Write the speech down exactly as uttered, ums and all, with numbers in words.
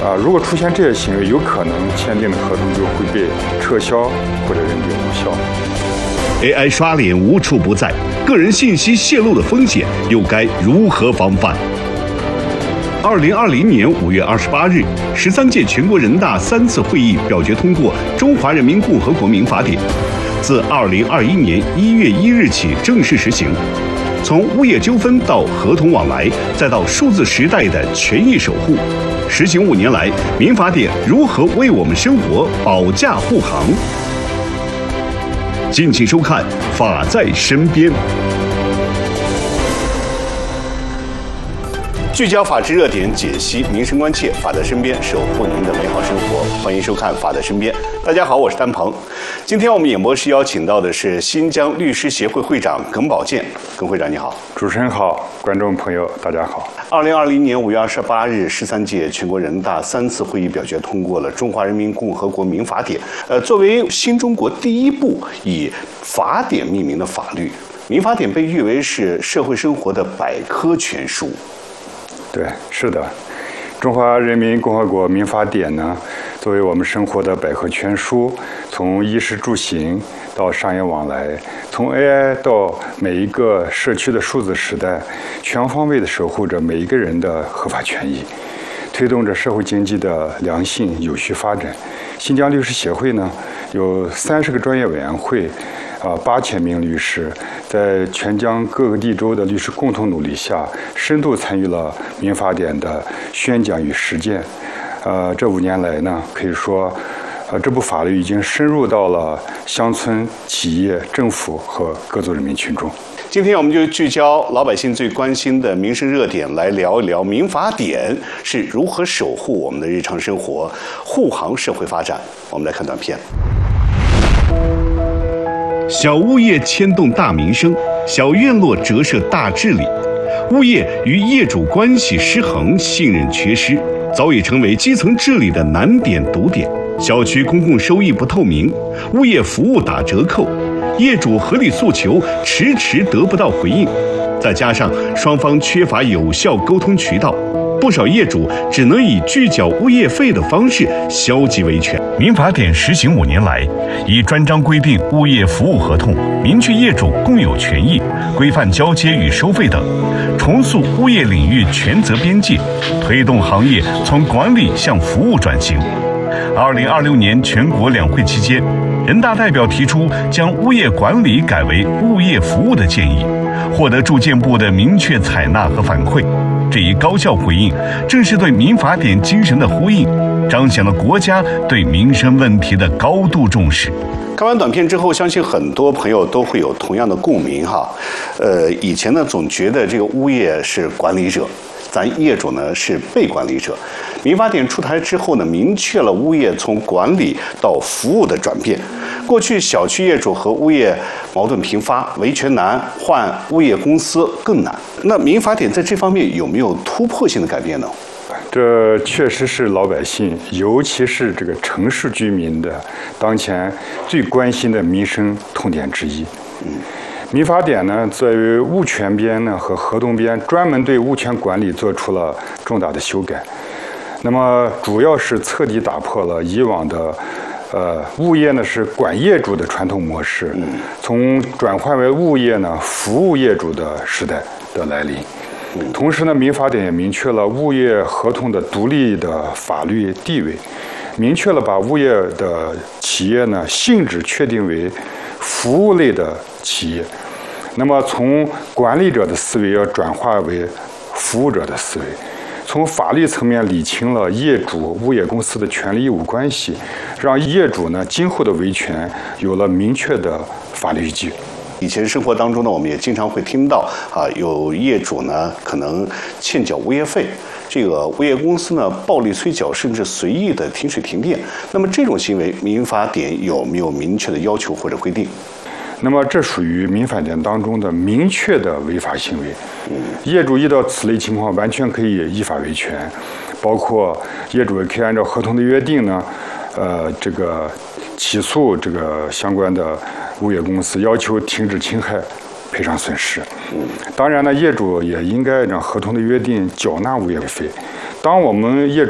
啊，如果出现这些行为，有可能签订的合同就会被撤销或者认定无效。 A I 刷脸无处不在，个人信息泄露的风险又该如何防范？二零二零年五月二十八日，十三届全国人大三次会议表决通过《中华人民共和国民法典》，自二零二一年一月一日起正式实行。从物业纠纷到合同往来，再到数字时代的权益守护，实行五年来，民法典如何为我们生活保驾护航？敬请收看《法在身边》，聚焦法治热点，解析民生关切，法在身边，守护您的美好生活。欢迎收看《法在身边》。大家好，我是丹鹏。今天我们演播室邀请到的是新疆律师协会会长耿宝剑。耿会长你好。 主持人好，观众朋友大家好。 二零二零年五月二十八日，十三届全国人大三次会议表决通过了《中华人民共和国民法典》。呃，作为新中国第一部以法典命名的法律，民法典被誉为是社会生活的百科全书。 对，是的，中华人民共和国民法典呢，作为我们生活的百科全书，从衣食住行到商业往来，从 A I 到每一个社区的数字时代，全方位的守护着每一个人的合法权益，推动着社会经济的良性有序发展。新疆律师协会呢，有三十个专业委员会。啊，八千名律师在全疆各个地州的律师共同努力下，深度参与了民法典的宣讲与实践。呃，这五年来呢，可以说，呃，这部法律已经深入到了乡村、企业、政府和各族人民群众。 今天我们就聚焦老百姓最关心的民生热点，来聊一聊民法典是如何守护我们的日常生活、护航社会发展。我们来看短片。小物业牵动大民生，小院落折射大治理。物业与业主关系失衡，信任缺失，早已成为基层治理的难点堵点。小区公共收益不透明，物业服务打折扣，业主合理诉求迟迟得不到回应，再加上双方缺乏有效沟通渠道，不少业主只能以拒缴物业费的方式消极维权。民法典实行五年来，以专章规定物业服务合同，明确业主共有权益，规范交接与收费等，重塑物业领域权责边界，推动行业从管理向服务转型。二零二六年全国两会期间，人大代表提出将物业管理改为物业服务的建议，获得住建部的明确采纳和反馈。这一高效回应，正是对民法典精神的呼应，彰显了国家对民生问题的高度重视。看完短片之后，相信很多朋友都会有同样的共鸣哈。呃，以前呢总觉得这个物业是管理者，咱业主呢是被管理者。民法典出台之后呢，明确了物业从管理到服务的转变。过去小区业主和物业矛盾频发，维权难，换物业公司更难。那民法典在这方面有没有突破性的改变呢？ 这确实是老百姓，尤其是这个城市居民的当前最关心的民生痛点之一。嗯，民法典呢，作为物权编呢和合同编，专门对物权管理做出了重大的修改。那么，主要是彻底打破了以往的。呃，物业呢是管业主的传统模式，从转换为物业呢服务业主的时代的来临。同时呢，民法典也明确了物业合同的独立的法律地位，明确了把物业的企业呢性质确定为服务类的企业。那么从管理者的思维要转化为服务者的思维。从法律层面理清了业主、物业公司的权利义务关系，让业主呢今后的维权有了明确的法律依据。以前生活当中呢，我们也经常会听到啊，有业主呢可能欠缴物业费，这个物业公司呢暴力催缴，甚至随意的停水停电。那么这种行为，民法典有没有明确的要求或者规定？ 那么这属于民法典当中的明确的违法行为，业主遇到此类情况，完全可以依法维权，包括业主也可以按照合同的约定呢，呃，这个起诉这个相关的物业公司，要求停止侵害、赔偿损失。当然呢，业主也应该按照合同的约定缴纳物业费。当我们业主